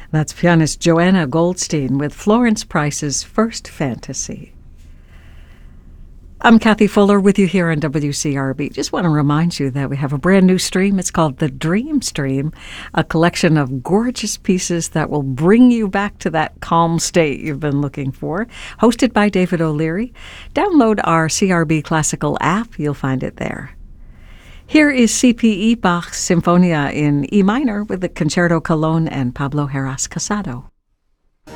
That's pianist Joanna Goldstein with Florence Price's First Fantasy. I'm Kathy Fuller with you here on WCRB. Just want to remind you that we have a brand new stream. It's called The Dream Stream, a collection of gorgeous pieces that will bring you back to that calm state you've been looking for. Hosted by David O'Leary. Download our CRB Classical app. You'll find it there. Here is C.P.E. Bach's Sinfonia in E minor with the Concerto Cologne and Pablo Heras Casado.